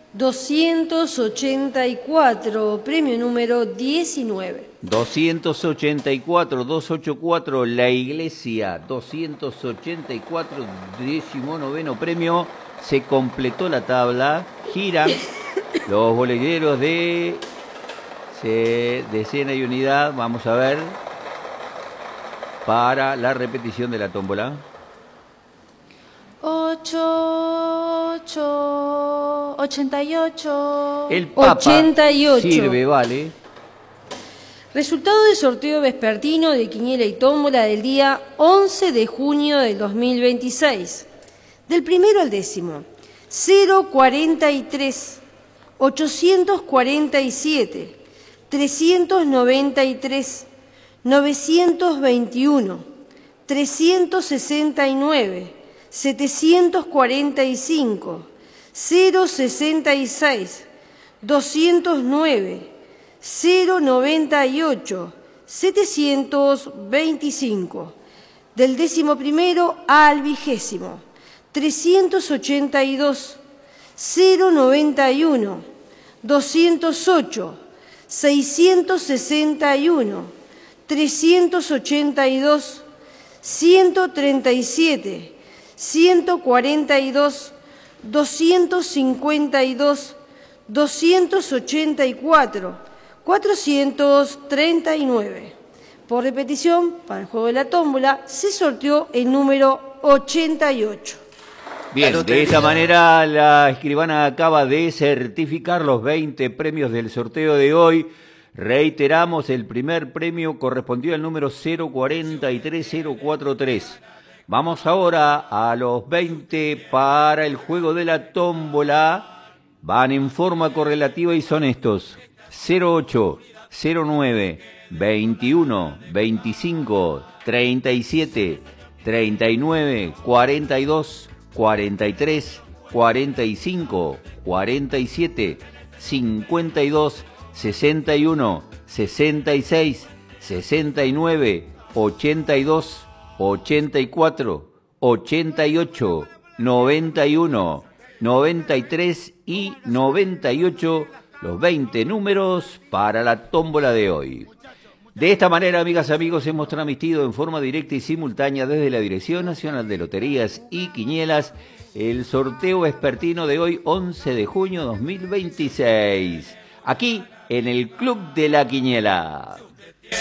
284, premio número 19. 284, 284, la iglesia, 284, 19º premio, se completó la tabla, giran los boleteros de decena y unidad, vamos a ver, para la repetición de la tómbola. 88. El Papa 88. sirve, vale. Resultado del sorteo vespertino de quiniela y tómbola del día 11 de junio del 2026. Del primero al décimo. 043, 847, 393, 921, 369, 745, 066, 209, 098, 725. Del décimo primero al vigésimo. 382, 091, 208, 661, 382, 137, 142, 252, 284, 439. Por repetición, para el juego de la tómbola, se sorteó el número 88. Bien, de esta manera la escribana acaba de certificar los 20 premios del sorteo de hoy. Reiteramos, el primer premio correspondió al número 043043. Vamos ahora a los 20 para el juego de la tómbola. Van en forma correlativa y son estos: 08, 09, 21, 25, 37, 39, 42, 43, 45, 47, 52, 61, 66, 69, 82, 84, 88, 91, 93 y 98, los 20 números para la tómbola de hoy. De esta manera, amigas y amigos, hemos transmitido en forma directa y simultánea desde la Dirección Nacional de Loterías y Quinielas el sorteo vespertino de hoy, 11 de junio 2026, aquí en el Club de la Quiniela.